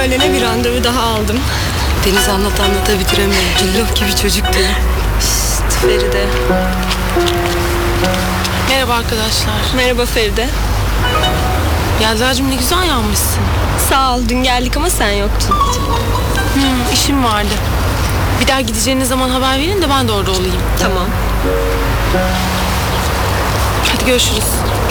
öğlene bir randevu daha aldım. Deniz anlata bitiremiyor. Cillop gibi çocuk diyor. Şşt Feride. Merhaba arkadaşlar. Merhaba Feride. Yelda'cığım ne güzel yanmışsın. Sağ ol, dün geldik ama sen yoktun. İşim vardı. Bir daha gideceğiniz zaman haber verin de ben de orada olayım. Tamam. Hadi görüşürüz.